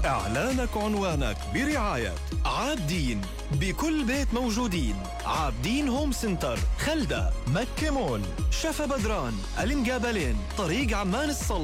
إعلانك عنوانك برعاية عابدين، بكل بيت موجودين. عابدين هوم سنتر، خلدة، مكة مول، شفا بدران، المقابلين، طريق عمان الصلاة.